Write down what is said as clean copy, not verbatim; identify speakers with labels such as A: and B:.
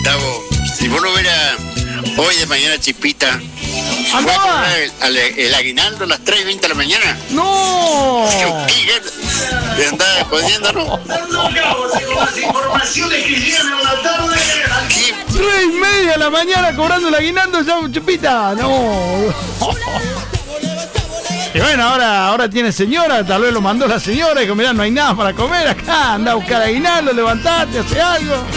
A: Gustavo, si vos no hubieras hoy de mañana, Chipita,
B: ¿Andaba?
A: el aguinaldo a las 3:20 de la mañana.
B: ¡No!
A: ¿Te andaba jodiendo, no? ¿Qué?
B: 3:30 de la mañana cobrando el aguinaldo, ya, Chupita. No. Y bueno, ahora tiene señora, tal vez lo mandó la señora y dijo, mirá, no hay nada para comer acá, anda a buscar aguinaldo, levantate, hace algo.